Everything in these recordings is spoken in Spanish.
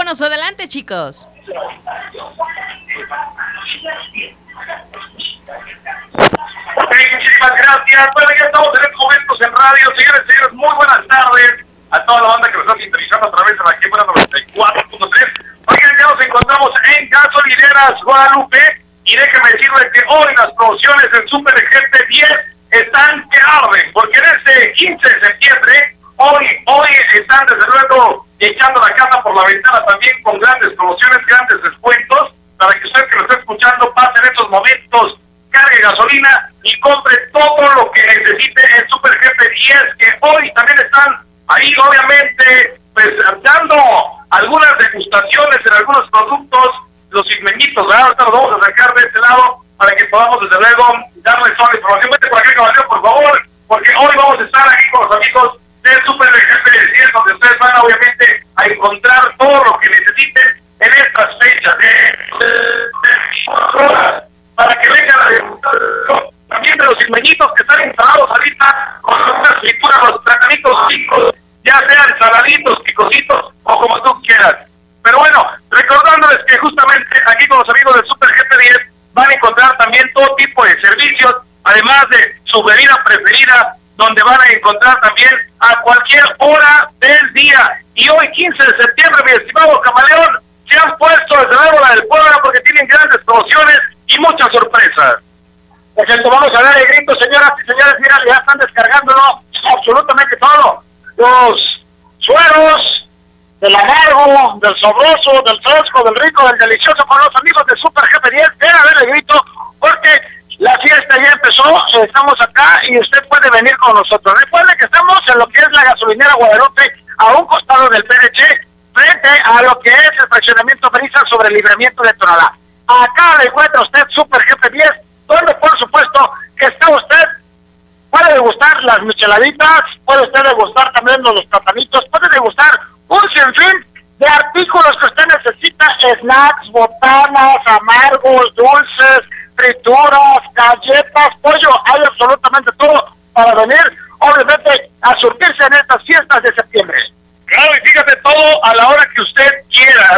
Vámonos adelante, chicos. Muchísimas gracias. Bueno, ya estamos en estos momentos en radio. Señores, muy buenas tardes a toda la banda que nos está sintonizando a través de la Quebra 94.3. Oigan, ya nos encontramos en Gasolineras Guadalupe y déjenme decirles que hoy las promociones en Super GP 10 están que arden, porque en este 15 de septiembre, hoy están desde luego echando la casa por la ventana también con grandes promociones, grandes descuentos, para que usted que lo está escuchando pase en estos momentos, cargue gasolina y compre todo lo que necesite en Super GP 10, que hoy también están ahí obviamente pues dando algunas degustaciones en algunos productos, los ismeñitos, ¿verdad? Ahorita los vamos a sacar de este lado para que podamos desde luego darles toda la información. Vete por acá, caballero, por favor, porque hoy vamos a estar aquí con los amigos de Super GP 10, donde ustedes van obviamente a encontrar todo lo que necesiten en estas fechas para que vengan a degustar también de los ismeñitos que están instalados ahorita con unas frituras, los platanitos chicos, ya sean saladitos, picositos o como tú quieras. Pero bueno, recordándoles que justamente aquí con los amigos de Super GP 10 van a encontrar también todo tipo de servicios, además de su bebida preferida, donde van a encontrar también a cualquier hora del día. Y hoy, 15 de septiembre, mi estimado camaleón, se han puesto desde luego la del pueblo porque tienen grandes promociones y muchas sorpresas. Perfecto, vamos a dar el grito, señoras y señores, mira, ya están descargándolo absolutamente todo. Los sueros del amargo, del sabroso, del fresco, del rico, del delicioso, con los amigos de Super GP 10, ven a ver el grito, porque la fiesta ya empezó, estamos acá y usted puede venir con nosotros. Recuerde que estamos en lo que es la gasolinera Guadalupe, a un costado del PDC, frente a lo que es el fraccionamiento Brisa sobre el libramiento de Tonalá. Acá le encuentra usted Super GP 10, donde por supuesto que está usted, puede degustar las micheladitas, puede usted degustar también los platanitos, puede degustar un sinfín de artículos que usted necesita, snacks, botanas, amargos, dulces, frituras, galletas, pollo, hay absolutamente todo para venir, obviamente, a surtirse en estas fiestas de septiembre. Claro, y fíjate todo a la hora que usted quiera,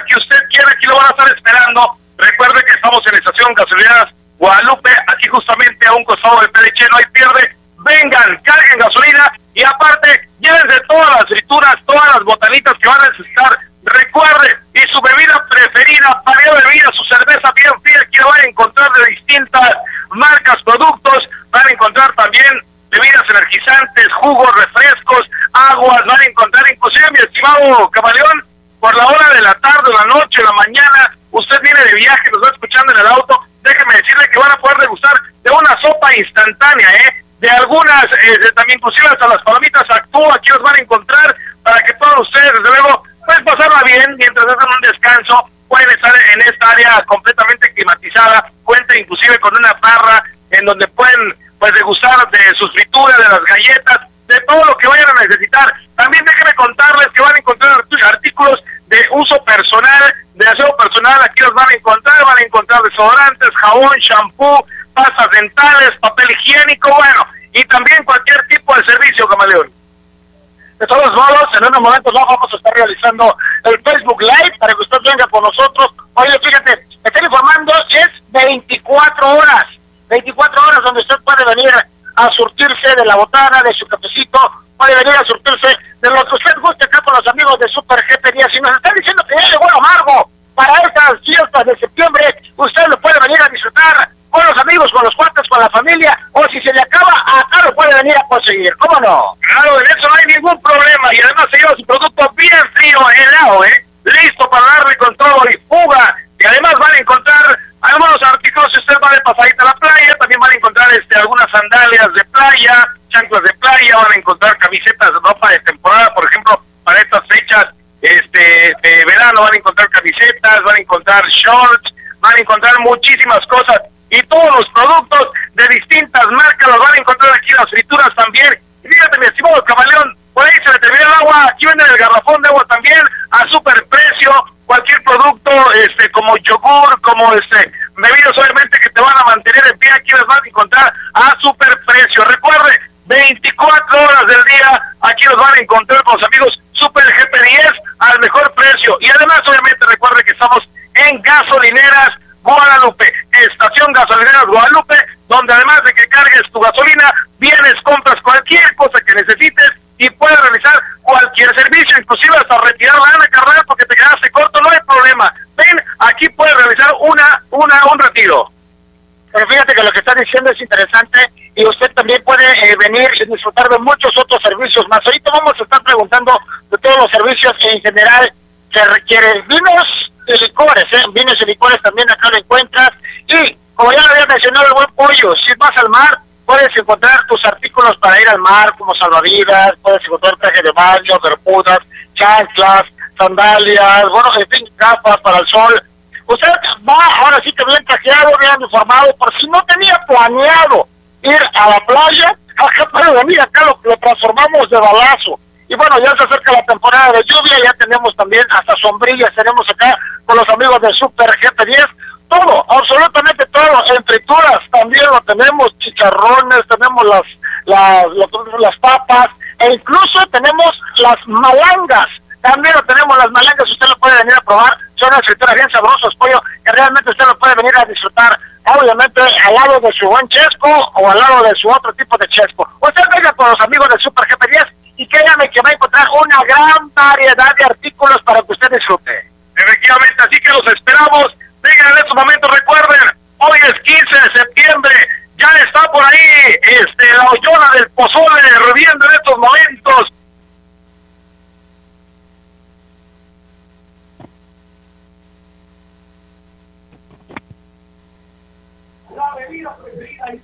aquí lo van a estar esperando. Recuerde que estamos en la estación Gasolineras Guadalupe, aquí justamente a un costado del PDC, no hay pierde. Vengan, carguen gasolina y aparte, llévense todas las frituras, todas las botanitas que van a necesitar. Recuerde, y su bebida preferida, variedad de bebida, su cerveza bien fría, aquí la van a encontrar de distintas marcas, productos, van a encontrar también bebidas energizantes, jugos, refrescos, aguas, van a encontrar inclusive, mi estimado camaleón, por la hora de la tarde, la noche, la mañana, usted viene de viaje, nos va escuchando en el auto, déjeme decirle que van a poder degustar de una sopa instantánea, de algunas, también inclusive hasta las palomitas Actúa, aquí los van a encontrar para que todos ustedes, desde luego, pueden pasarla bien mientras hacen un descanso, pueden estar en esta área completamente climatizada, cuenta inclusive con una barra en donde pueden pues degustar de sus frituras, de las galletas, de todo lo que vayan a necesitar. También déjenme contarles que van a encontrar artículos de uso personal, de aseo personal, aquí los van a encontrar desodorantes, jabón, shampoo, pastas dentales, papel higiénico, bueno, y también cualquier tipo de servicio, camaleón. De todos modos, en unos momentos vamos a estar realizando el Facebook Live para que usted venga con nosotros. Oye, fíjate, me están informando, es 24 horas donde usted puede venir a surtirse de la botana, de su cafecito, puede venir a surtirse de lo que usted guste acá con los amigos de Super GP 10. Si nos están diciendo que ya llegó el amargo para estas fiestas de septiembre, usted lo puede venir a disfrutar con los amigos, con los cuates, con la familia, o si se le acaba, acá lo puede venir a conseguir, ¿cómo no? Claro, en eso no hay ningún problema, y además se lleva su producto bien frío, helado, listo para darle con todo y fuga, y además van a encontrar algunos artículos, si usted va de pasadita a la playa, también van a encontrar algunas sandalias de playa, chanclas de playa, van a encontrar camisetas de ropa de temporada, por ejemplo, para estas fechas de verano, van a encontrar camisetas, van a encontrar shorts, van a encontrar muchísimas cosas, y todos los productos de distintas marcas los van a encontrar aquí, las frituras también. Y fíjate, mi estimado camaleón, por ahí se le terminó el agua, aquí venden el garrafón de agua también a super precio, cualquier producto como yogur, como bebidas obviamente que te van a mantener en pie, aquí las van a encontrar a super precio. Recuerde, 24 horas del día, aquí los van a encontrar con los amigos Super GP 10 al mejor precio. precio. Y además, obviamente, recuerde que estamos en Gasolineras Guadalupe, estación Gasolineras Guadalupe, donde además de que cargues tu gasolina, vienes, compras cualquier cosa que necesites y puedes realizar cualquier servicio, inclusive hasta retirar la carrera porque te quedaste corto, no hay problema. Ven, aquí puedes realizar un retiro. Pero fíjate que lo que está diciendo es interesante y usted también puede venir y disfrutar de muchos otros servicios más. Ahorita vamos a estar preguntando de todos los servicios en general que requieren. Vinos y licores, vinos y licores también acá lo encuentras. Y como ya lo había mencionado, el Buen Pollo, si vas al mar, puedes encontrar tus artículos para ir al mar, como salvavidas, puedes encontrar traje de baño, bermudas, chanclas, sandalias, bueno, en fin, gafas para el sol. Usted va ahora sí que bien trajeado, bien informado, por si no tenía planeado ir a la playa, acá puede venir, acá lo transformamos de balazo. Y bueno, ya se acerca la temporada de lluvia, ya tenemos también hasta sombrillas, tenemos acá con los amigos del Super GP10, todo, absolutamente todo, en frituras también lo tenemos, chicharrones, tenemos las papas, e incluso tenemos las malangas, también lo tenemos las malangas, usted lo puede venir a probar, son unas frituras bien sabrosas, pollo, que realmente usted lo puede venir a disfrutar, obviamente al lado de su buen chesco o al lado de su otro tipo de chesco. Usted venga con los amigos del Super GP10 y créame que va a encontrar una gran variedad de artículos para que usted disfrute. Efectivamente, así que los esperamos. Vengan en estos momentos, recuerden, hoy es 15 de septiembre, ya está por ahí la hoyona del pozole reviendo en estos momentos. La bebida preferida,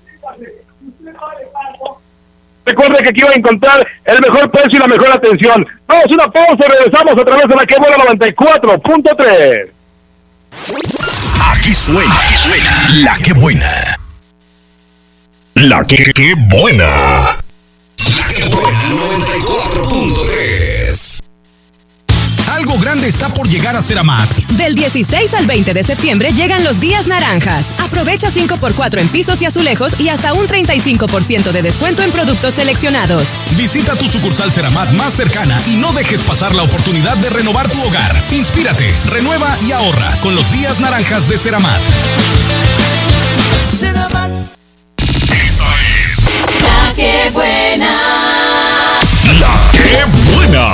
recuerde que aquí va a encontrar el mejor precio y la mejor atención. Vamos a una pausa y regresamos a través de la que buena 94.3. Aquí suena la que buena. La que buena. La que buena 94.3. Algo grande está por llegar a Ceramat. Del 16 al 20 de septiembre llegan los días naranjas. Aprovecha 5x4 en pisos y azulejos y hasta un 35% de descuento en productos seleccionados. Visita tu sucursal Ceramat más cercana y no dejes pasar la oportunidad de renovar tu hogar. Inspírate, renueva y ahorra con los días naranjas de Ceramat. Ceramat. Esa es La que buena. La que buena.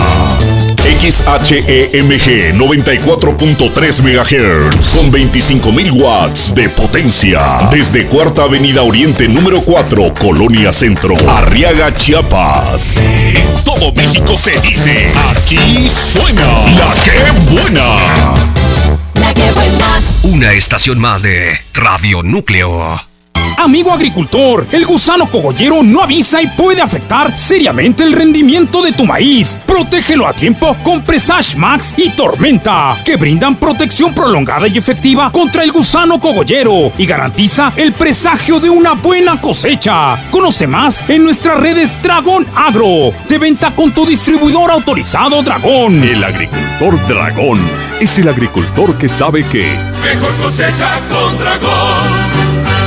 XHEMG 94.3 MHz con 25,000 watts de potencia. Desde Cuarta Avenida Oriente número 4, Colonia Centro, Arriaga, Chiapas. En todo México se dice, aquí suena La que buena. La que buena. Una estación más de Radio Núcleo. Amigo agricultor, el gusano cogollero no avisa y puede afectar seriamente el rendimiento de tu maíz. Protégelo a tiempo con Presage Max y Tormenta, que brindan protección prolongada y efectiva contra el gusano cogollero y garantiza el presagio de una buena cosecha. Conoce más en nuestras redes Dragón Agro, de venta con tu distribuidor autorizado Dragón. El agricultor Dragón es el agricultor que sabe que mejor cosecha con Dragón.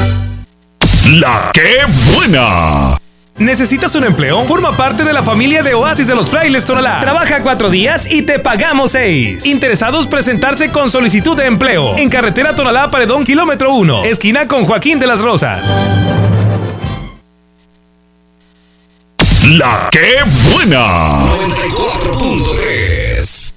La que buena. ¿Necesitas un empleo? Forma parte de la familia de Oasis de los Frailes Tonalá. Trabaja 4 días y te pagamos 6. Interesados presentarse con solicitud de empleo. En carretera Tonalá Paredón, kilómetro 1, esquina con Joaquín de las Rosas. La que buena. 94.3.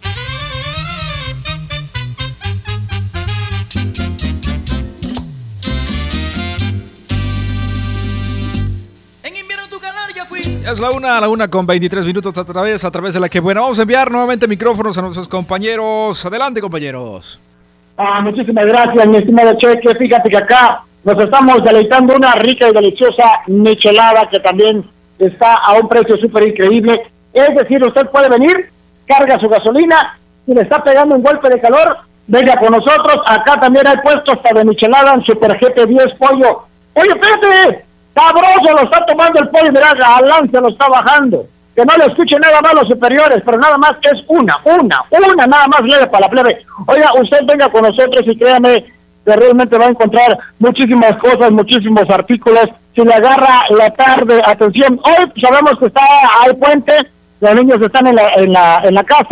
Es la una con 23 minutos a través de la que buena. Vamos a enviar nuevamente micrófonos a nuestros compañeros. Adelante, compañeros. Muchísimas gracias, mi estimado Cheque. Fíjate que acá nos estamos deleitando una rica y deliciosa michelada que también está a un precio súper increíble. Es decir, usted puede venir, carga su gasolina, si le está pegando un golpe de calor, venga con nosotros. Acá también hay puestos hasta de michelada en Super GP10 Pollo. Oye, espérate, sabroso lo está tomando el pollo, mira, galán se lo está bajando. Que no le escuche nada más los superiores, pero nada más que es una nada más leve para la plebe. Oiga, usted venga con nosotros y créame que realmente va a encontrar muchísimas cosas, muchísimos artículos. Si le agarra la tarde, atención, hoy sabemos que hay puente, los niños están en la casa,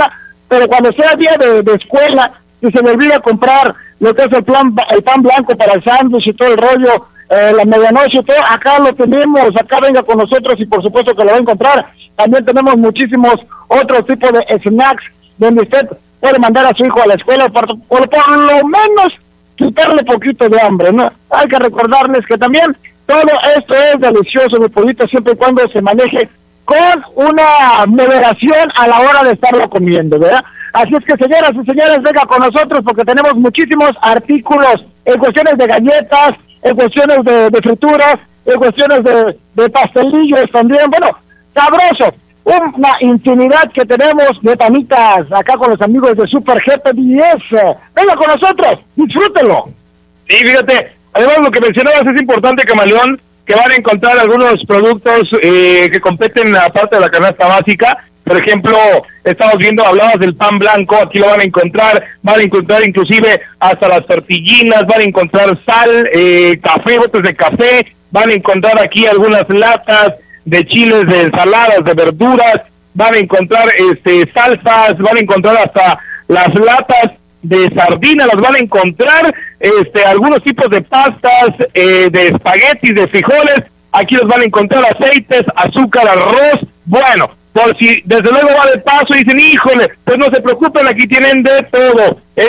pero cuando sea día de escuela, si se le olvida comprar lo que es el pan blanco para el sándwich y todo el rollo, la medianoche y todo, acá lo tenemos, acá venga con nosotros y por supuesto que lo va a encontrar. También tenemos muchísimos otros tipos de snacks donde usted puede mandar a su hijo a la escuela por lo menos quitarle poquito de hambre, ¿no? Hay que recordarles que también todo esto es delicioso, mi pollito, siempre y cuando se maneje con una moderación a la hora de estarlo comiendo, ¿verdad? Así es que, señoras y señores, venga con nosotros porque tenemos muchísimos artículos en cuestiones de galletas, en cuestiones de frituras, en cuestiones de pastelillos también, bueno, sabroso. Una infinidad que tenemos de tamitas acá con los amigos de Super GP10. Venga con nosotros, disfrútenlo. Sí, fíjate, además lo que mencionabas es importante, Camaleón, que van a encontrar algunos productos que competen aparte de la canasta básica. Por ejemplo, estamos viendo, hablabas del pan blanco, aquí lo van a encontrar inclusive hasta las tortillinas, van a encontrar sal, café, botes de café, van a encontrar aquí algunas latas de chiles, de ensaladas, de verduras, van a encontrar salsas, van a encontrar hasta las latas de sardina, las van a encontrar, algunos tipos de pastas, de espaguetis, de frijoles, aquí los van a encontrar aceites, azúcar, arroz, bueno, por si desde luego va de paso y dicen, híjole, pues no se preocupen, aquí tienen de todo, es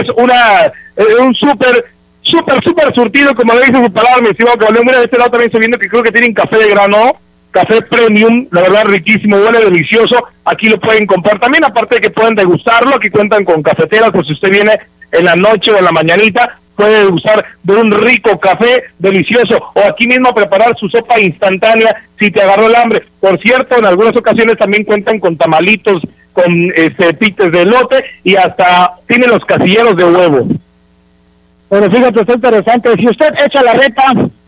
un súper surtido, como le dice su palabra, mi estimado Camaleón. Mira, de este lado también estoy viendo que creo que tienen café de grano, café premium, la verdad riquísimo, huele delicioso, aquí lo pueden comprar también, aparte de que pueden degustarlo, aquí cuentan con cafeteras, por si usted viene en la noche o en la mañanita, puede degustar de un rico café delicioso, o aquí mismo preparar su sopa instantánea si te agarró el hambre. Por cierto, en algunas ocasiones también cuentan con tamalitos, con pites de elote, y hasta tienen los casilleros de huevo. Bueno, fíjate, está interesante, si usted echa la reta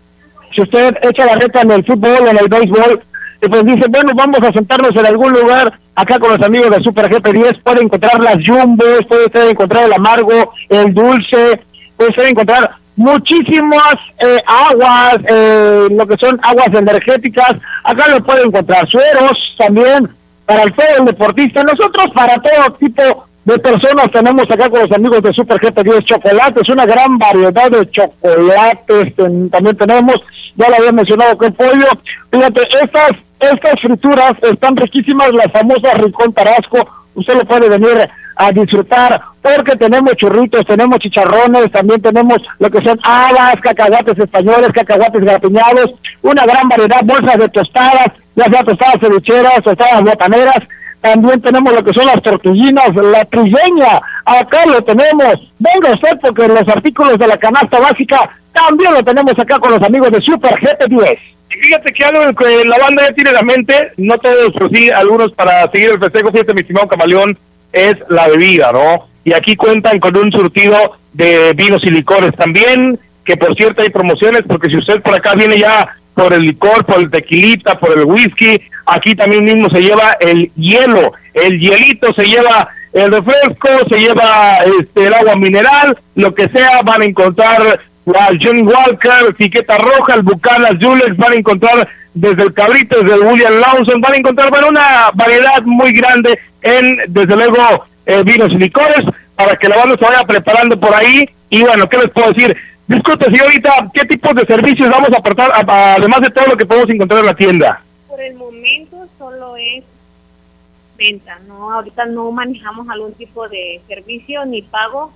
en el fútbol, en el béisbol, y pues dice, bueno, vamos a sentarnos en algún lugar, acá con los amigos de Super GP10, puede encontrar las jumbos, puede usted encontrar el amargo, el dulce, puede usted encontrar muchísimas aguas, lo que son aguas energéticas, acá lo puede encontrar, sueros también, para el feo, el deportista, nosotros para todo tipo de personas tenemos acá con los amigos de Super GP10 chocolates, una gran variedad de chocolates, también tenemos, ya lo había mencionado que el pollo, fíjate, estas frituras están riquísimas, las famosas Rincón Tarasco, usted lo puede venir a disfrutar, porque tenemos churritos, tenemos chicharrones, también tenemos lo que son habas, cacahuates españoles, cacahuates grapiñados, una gran variedad, bolsas de tostadas, ya sea tostadas cevicheras, tostadas botaneras, también tenemos lo que son las tortillinas, la trilleña, acá lo tenemos, venga usted porque los artículos de la canasta básica también lo tenemos acá con los amigos de Super GP10. Y fíjate que algo que la banda ya tiene en la mente, no todos, pero sí algunos para seguir el festejo, fíjate mi estimado Camaleón, es la bebida, ¿no? Y aquí cuentan con un surtido de vinos y licores también, que por cierto hay promociones, porque si usted por acá viene ya por el licor, por el tequilita, por el whisky, aquí también mismo se lleva el hielo, el hielito, se lleva el refresco, se lleva el agua mineral, lo que sea, van a encontrar al Johnny Walker, etiqueta roja, el Buchanan Julex, van a encontrar desde el Cabrito, desde el William Lawson, van a encontrar una variedad muy grande en, desde luego, vinos y licores, para que la banda se vaya preparando por ahí. Y bueno, ¿qué les puedo decir? Disculpe, señorita, ¿qué tipos de servicios vamos a aportar, además de todo lo que podemos encontrar en la tienda? Por el momento solo es venta, ¿no? Ahorita no manejamos algún tipo de servicio ni pago,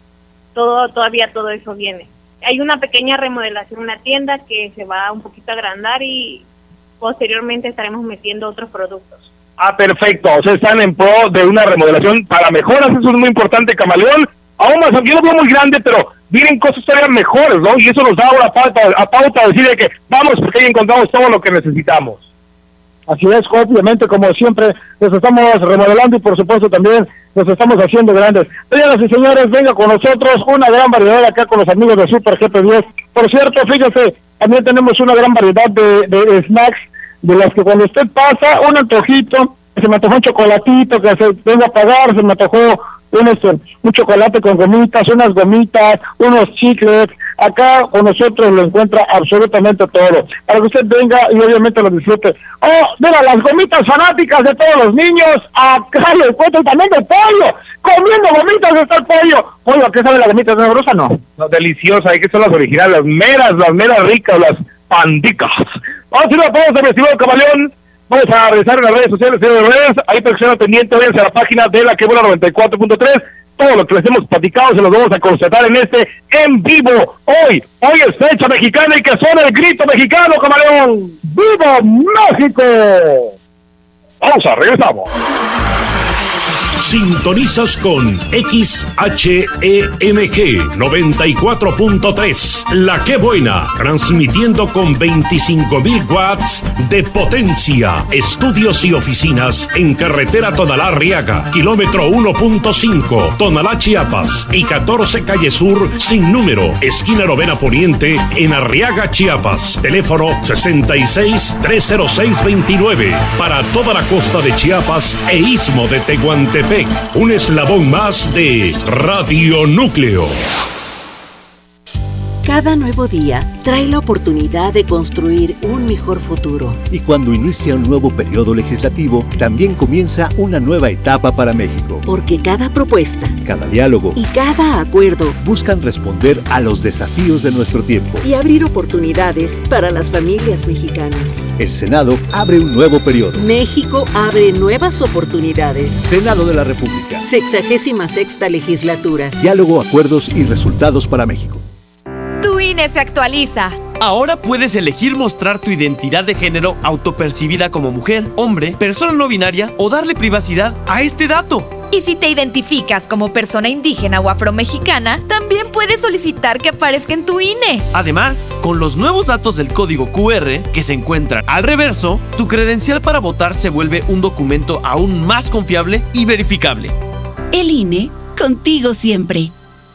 todavía todo eso viene. Hay una pequeña remodelación en la tienda que se va un poquito a agrandar y posteriormente estaremos metiendo otros productos. Ah, perfecto, o sea, están en pro de una remodelación para mejoras, eso es muy importante, Camaleón. Aún más, yo lo veo muy grande, pero vienen cosas todavía mejores, ¿no? Y eso nos da una pauta a decir de que vamos, porque ahí encontramos todo lo que necesitamos. Así es, obviamente, como siempre, nos estamos remodelando y por supuesto también nos estamos haciendo grandes. Señoras y señores, venga con nosotros, una gran variedad acá con los amigos de Super GP10. Por cierto, fíjese, también tenemos una gran variedad de snacks, de las que cuando usted pasa, un antojito, se me antojó un chocolatito, que se venga a pagar, se me antojó un chocolate con gomitas, unas gomitas, unos chicles. Acá con nosotros lo encuentra absolutamente todo, para que usted venga y obviamente lo disfrute. Oh, mira, las gomitas fanáticas de todos los niños, acá lo encuentran también de pollo, comiendo gomitas está el pollo. Oye, ¿a qué sabe la gomita? ¿Es sabrosa? No, deliciosa, hay que son las originales, las meras ricas, las pandicas. Vamos a ir a pausa, mi estimado Camaleón. Vamos a regresar en las redes sociales, ahí presiona pendiente, váyanse a la página de La Que Buena 94.3. Todo lo que les hemos platicado se los vamos a constatar en en vivo. Hoy es fecha mexicana y que suena el grito mexicano, Camaleón. ¡Viva México! Pausa, regresamos. Sintonizas con XHEMG 94.3, La Que Buena, transmitiendo con 25,000 watts de potencia. Estudios y oficinas en carretera Tonalá-Arriaga, kilómetro 1.5, Tonalá, Chiapas, y 14 Calle Sur, sin número, esquina Novena Poniente, en Arriaga, Chiapas. Teléfono 66-306-29, para toda la costa de Chiapas e Istmo de Tehuantepec. Un eslabón más de Radio Núcleo. Cada nuevo día trae la oportunidad de construir un mejor futuro. Y cuando inicia un nuevo periodo legislativo, también comienza una nueva etapa para México. Porque cada propuesta, cada diálogo y cada acuerdo buscan responder a los desafíos de nuestro tiempo y abrir oportunidades para las familias mexicanas. El Senado abre un nuevo periodo. México abre nuevas oportunidades. Senado de la República. 66ª legislatura. Diálogo, acuerdos y resultados para México. Tu INE se actualiza. Ahora puedes elegir mostrar tu identidad de género autopercibida como mujer, hombre, persona no binaria o darle privacidad a este dato. Y si te identificas como persona indígena o afromexicana, también puedes solicitar que aparezca en tu INE. Además, con los nuevos datos del código QR que se encuentran al reverso, tu credencial para votar se vuelve un documento aún más confiable y verificable. El INE, contigo siempre.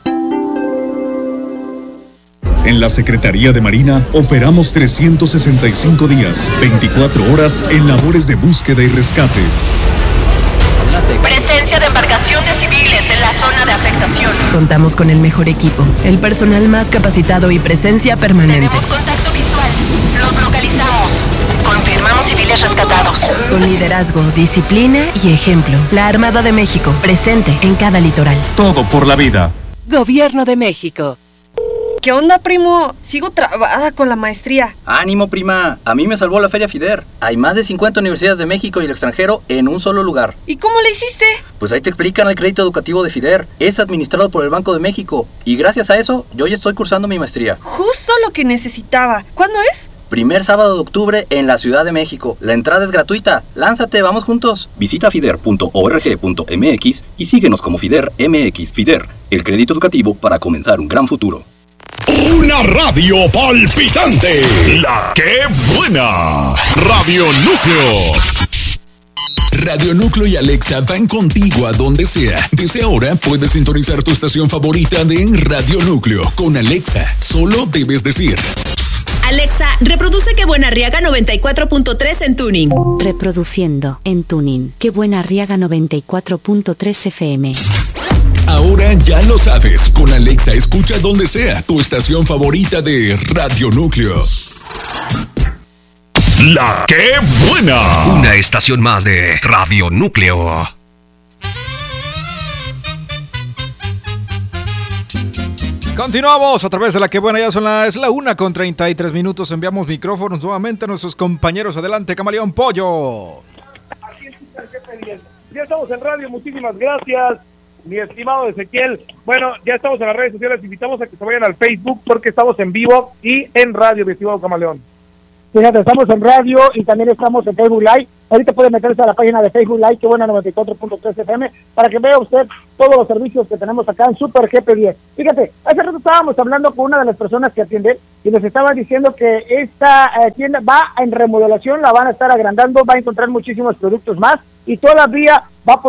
En la Secretaría de Marina operamos 365 días, 24 horas en labores de búsqueda y rescate. Presencia de embarcaciones civiles en la zona de afectación. Contamos con el mejor equipo, el personal más capacitado y presencia permanente. Tenemos contacto visual. Los localizamos. Confirmamos civiles rescatados. Con liderazgo, disciplina y ejemplo. La Armada de México, presente en cada litoral. Todo por la vida. Gobierno de México. ¿Qué onda, primo? Sigo trabada con la maestría. ¡Ánimo, prima! A mí me salvó la Feria FIDER. Hay más de 50 universidades de México y el extranjero en un solo lugar. ¿Y cómo le hiciste? Pues ahí te explican el crédito educativo de FIDER. Es administrado por el Banco de México. Y gracias a eso, yo ya estoy cursando mi maestría. Justo lo que necesitaba. ¿Cuándo es? Primer sábado de octubre en la Ciudad de México. La entrada es gratuita. Lánzate, vamos juntos. Visita fider.org.mx y síguenos como FIDER MX. FIDER, el crédito educativo para comenzar un gran futuro. Una radio palpitante. La Que Buena. Radio Núcleo. Radio Núcleo y Alexa van contigo a donde sea. Desde ahora puedes sintonizar tu estación favorita de Radio Núcleo. Con Alexa, solo debes decir: Alexa, reproduce Que Buena Arriaga 94.3 en Tuning. Reproduciendo en Tuning. Que Buena Arriaga 94.3 FM. Ahora ya lo sabes, con Alexa escucha donde sea tu estación favorita de Radio Núcleo. La Que Buena. Una estación más de Radio Núcleo. Continuamos a través de La Que Buena, ya es la 1:33. Enviamos micrófonos nuevamente a nuestros compañeros. Adelante, Camaleón Pollo. Ya estamos en radio, muchísimas gracias, mi estimado Ezequiel. Bueno, ya estamos en las redes sociales, invitamos a que se vayan al Facebook porque estamos en vivo y en radio, mi estimado Camaleón. Fíjate, estamos en radio y también estamos en Facebook Live. Ahorita puede meterse a la página de Facebook Live, Que Buena 94.3 FM, para que vea usted todos los servicios que tenemos acá en Super GP10. Fíjate, hace rato estábamos hablando con una de las personas que atiende y nos estaba diciendo que esta tienda va en remodelación, la van a estar agrandando, va a encontrar muchísimos productos más y todavía va a